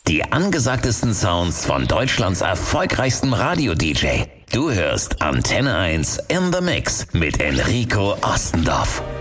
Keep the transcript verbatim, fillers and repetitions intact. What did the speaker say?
Die angesagtesten Sounds von Deutschlands erfolgreichstem Radio-D J. Du hörst Antenne eins in the Mix mit Enrico Ostendorf.